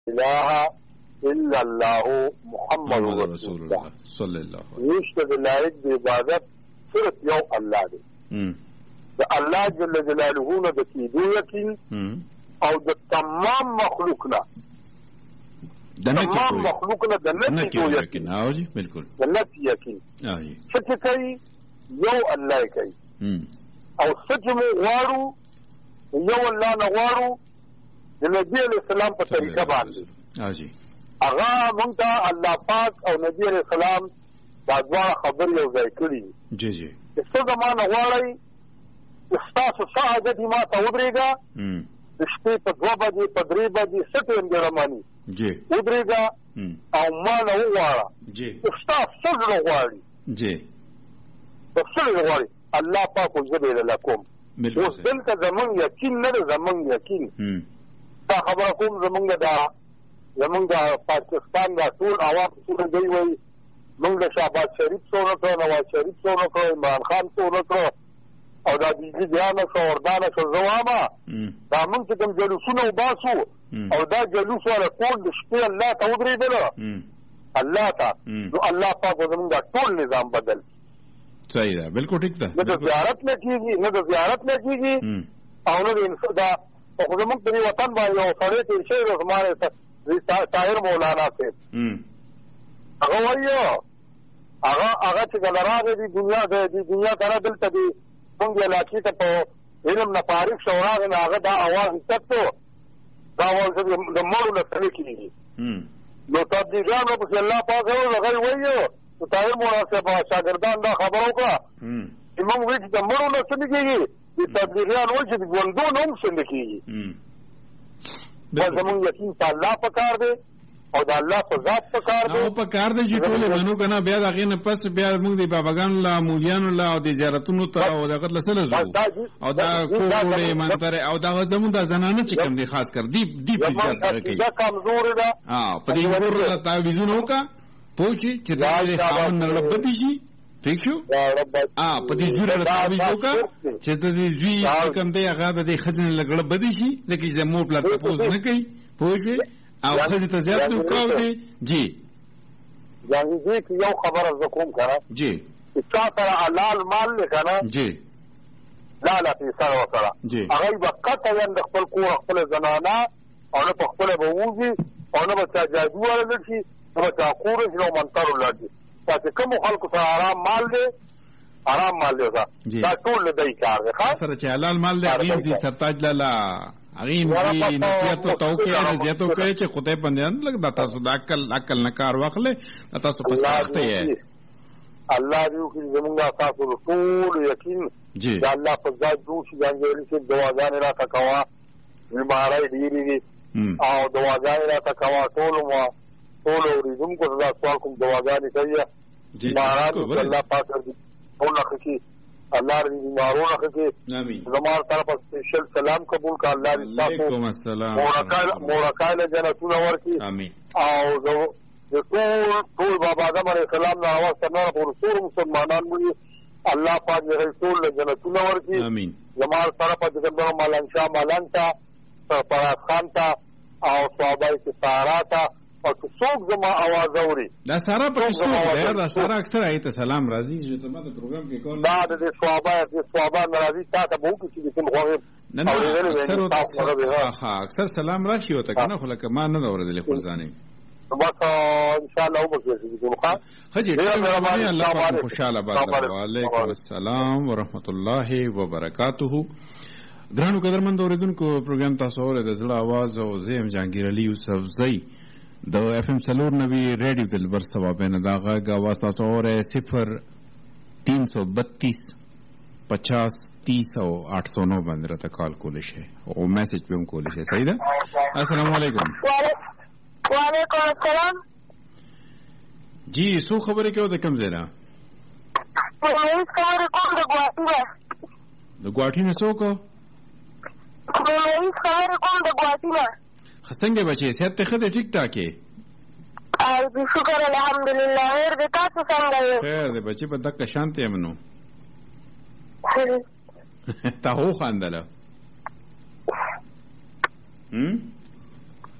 اله الا الله محمد رسول الله صلی الله علیه نشته د لایق د عبادت صرف یو الله دی د الله جل جلاله نه د کېدو یقین او د تمام مخلوق نه تمام مخلوق نه د نه کېدو یقین او جی بالکل د نه یقین څه کوي یو الله کوي او څه مو غواړو یو الله نه غواړو د نبی علیہ السلام په طریقه باندې جی هغه مونږ ته الله پاک او نبی علیہ السلام دا دواړه خبرې یو ځای کړي جی جی څه زمانه غواړئ ستاسو ساعت دې ما ته ودرېږه د شپې په 2 بجې په 3 بجې څه ټایم دې راماني جی ودرېږه او ما نه وغواړه جی ستاسو څه زړه غواړي جی څه زړه غواړي الله پاک زه دې لکم اوس دلته زمونږ یقین نه دی زمونږ یقین دا خبره کوم زمونږ د پاکستان دا ټول عوام ټول دی وایي موږ د شهباز شریف څو نه کړو نواز شریف څو نه کړو عمران خان څو نه کړو او دا بجلي بیا نه شو وردا نه شو زه وایم دا موږ چې کوم جلوسونه وباسو او دا جلوس والا ټول د شپې الله ته ودرېدله الله ته نو الله پاک زمونږ دا ټول نظام بدل صحیح ده بالکل ټیک ده نه د زیارت نه کېږي او نه د انسان دا خو زمونږ په وطن باندې یو سړی تېر شوی دی زما طاهر مولانا صاحب هغه وایي هغه چې کله راغی د دنیا ته دلته د موږ علاقې ته په علم نه فارغ شو راغی نو هغه دا اواز ایستو دا اواز د مړو نه څه کېږي نو تبلیغیانو پسې الله پاک هغه وایي طاهر مولانا صاحب شاګردان دا خبره وکړه چې موږ وایي چې د مړو نه څه کېږي د تبلیغیان وایي چې د ژوندو نه هم څه کېږي زمونږ یقین په الله پکار دی او د الله په ذات پکار دی او پکار دی چې ټول منو کنه بیا د هغې نه پس بیا موږ د باباګانو له مولیانو له او د زیارتونو ته او دغه له څه ځو او دا کوړې منترې او دغه زمونږ د زنانه چې کوم دی خاص کر دی کوي دا کمزورې ده په دې ورته تعویذونه وکړه پوه چې د خاوند نه رب بدي شي ٹھیک شو په دې جوړه تعویذ وکړه چې د دې زوی کوم دی هغه د خزینه لګړه بدي شي لکه چې مور پلا تاسو نه کوي پوه او خزي ته زیات وکاو دي جی یعنی دې یو خبره ز کوم کړه جی چې سره حلال مال لکنه جی لا په سره وسره هغه وخت یې خپل کور خپل زنانه او نه خپل بووزي او نه بچا جادو ورل شي نو بچا کور نو منتر ولادي چې کوم خلکو سره آرام مال دی دا ټول دای کار دی خاص سره چې حلال مال دی هغه دې سرتاج لاله هغه دې نصیحت او توقع نصیحت کوي چې خدای بندیان لګ تاسو د عقل نه کار واخلې تاسو په سخت یې الله دې چې زمونږ تاسو ټول یقین چې الله په ذات دوی چې ځانګړي چې دواګانې راته کوا بیماری ډېری او دواګانې راته کوا ټول اوریدونکو دا سوال کوم دواګانې کوي مهاراج الله پاک دې ټول کې الله دې بیمارونه کې امين زموږ طرف سپیشل سلام قبول کا الله دې علیکم السلام مورکایله جنتونه ورکي امين او د ټول بابا آدم علیه السلام نه اواز څنګه پر ټول مسلمانان مونږ الله پاک دې ټول جنتونه ورکي امين زموږ طرف دې مالان شاه مالان تا فراز خان تا او صحابه سارا او څوک زما आवाज اوري دا سارا په څو دا سارا اکثر ایت سلام راځي چې ته ماته پروګرام کې کول دا د صحابه ناراضي تا ته وو چې کوم خو نه اکثر سلام راشي وته کنه خو لکه ما نه اورېدل خپل ځانې بس ان شاء الله وبخښه خجی ډېر الله پاک خوشاله باد وعلیکم السلام ورحمت الله وبرکاته درنو قدرمن اوریدونکو پروګرام تاسو اورئ د زړه आवाज او زم جهانگیر علي یوسف زئی د اف ام سلور نوی ریډیو دلبر ثوابه نه دا غږ आवाज تاسو اورئ 0332 50 30 او 809 باندې راته کال کولای شئ او میسج به هم کولای شئ صحیح ده السلام علیکم وعلیکم السلام جی سو خبرې کوي د کوم ځای نه خبرې کوم د ګواټي د ګواټي نه څوک خبرې کوم د ګواټي نه څنګه بچي صحت ته خدای ټیک ټاکې او شکر الحمدلله خیر دې تاسو څنګه یې خیر دې بچي په دغه شانتي امنو ته هو خاندله